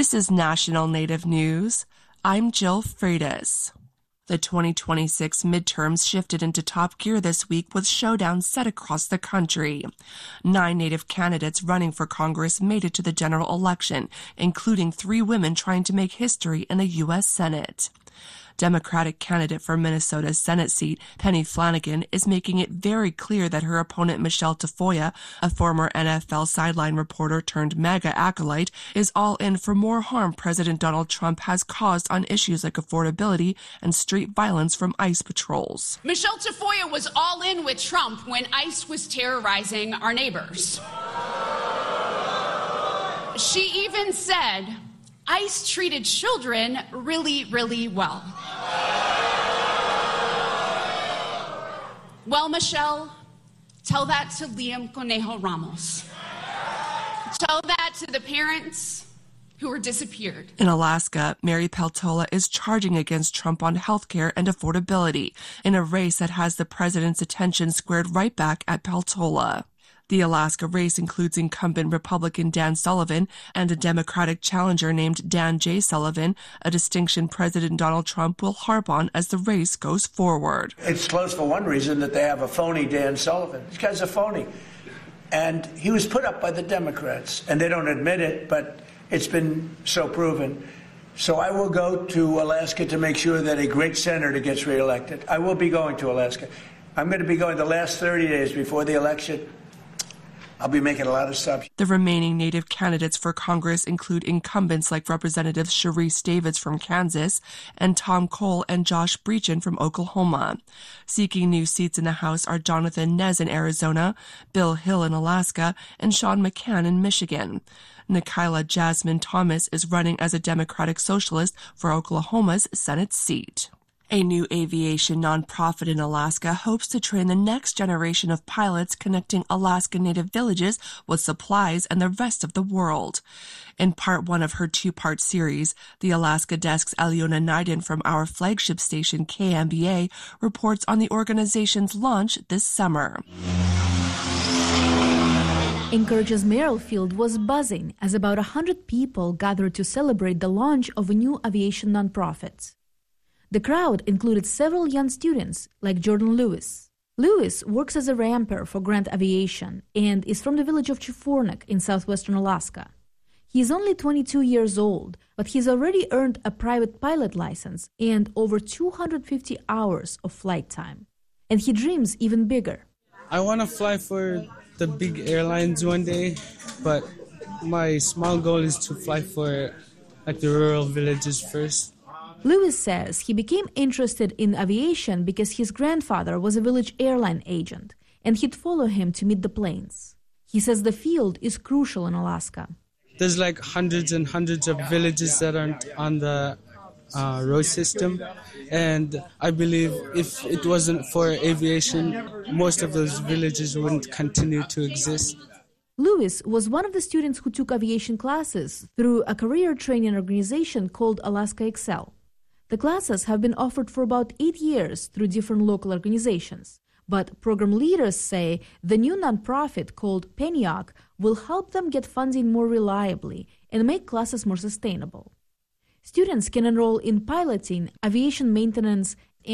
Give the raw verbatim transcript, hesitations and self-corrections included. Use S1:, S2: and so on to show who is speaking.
S1: This is National Native News. I'm Jill Freitas. The twenty twenty-six midterms shifted into top gear this week with showdowns set across the country. Nine Native candidates running for Congress made it to the general election, including three women trying to make history in the U S Senate. Democratic candidate for Minnesota's Senate seat, Penny Flanagan, is making it very clear that her opponent Michelle Tafoya, a former N F L sideline reporter turned MAGA acolyte, is all in for more harm President Donald Trump has caused on issues like affordability and street violence from ICE patrols.
S2: Michelle Tafoya was all in with Trump when ICE was terrorizing our neighbors. She even said, ICE treated children really, really well. Well, Michelle, tell that to Liam Conejo Ramos. Tell that to the parents who were disappeared.
S1: In Alaska, Mary Peltola is charging against Trump on health care and affordability in a race that has the president's attention squared right back at Peltola. The Alaska race includes incumbent Republican Dan Sullivan and a Democratic challenger named Dan J. Sullivan, a distinction President Donald Trump will harp on as the race goes forward.
S3: It's close for one reason, that they have a phony Dan Sullivan. This guy's a phony. And he was put up by the Democrats, and they don't admit it, but it's been so proven. So I will go to Alaska to make sure that a great senator gets reelected. I will be going to Alaska. I'm going to be going the last thirty days before the election. I'll be making a lot of stuff.
S1: The remaining Native candidates for Congress include incumbents like Representatives Sharice Davids from Kansas and Tom Cole and Josh Breachin from Oklahoma. Seeking new seats in the House are Jonathan Nez in Arizona, Bill Hill in Alaska, and Sean McCann in Michigan. Nikayla Jasmine Thomas is running as a Democratic Socialist for Oklahoma's Senate seat. A new aviation nonprofit in Alaska hopes to train the next generation of pilots connecting Alaska Native villages with supplies and the rest of the world. In part one of her two-part series, the Alaska Desk's Aliona Naiden from our flagship station K M B A reports on the organization's launch this summer.
S4: Anchorage's Merrill Field was buzzing as about one hundred people gathered to celebrate the launch of a new aviation nonprofit. The crowd included several young students, like Jordan Lewis. Lewis works as a ramper for Grant Aviation and is from the village of Chifornik in southwestern Alaska. He is only twenty-two years old, but he's already earned a private pilot license and over two hundred fifty hours of flight time. And he dreams even bigger.
S5: I want to fly for the big airlines one day, but my small goal is to fly for like the rural villages first.
S4: Lewis says he became interested in aviation because his grandfather was a village airline agent, and he'd follow him to meet the planes. He says the field is crucial in Alaska.
S5: There's like hundreds and hundreds of villages that aren't on the uh, road system, and I believe if it wasn't for aviation, most of those villages wouldn't continue to exist.
S4: Lewis was one of the students who took aviation classes through a career training organization called Alaska Excel. The classes have been offered for about eight years through different local organizations, but program leaders say the new nonprofit called PENIAC will help them get funding more reliably and make classes more sustainable. Students can enroll in piloting, aviation maintenance,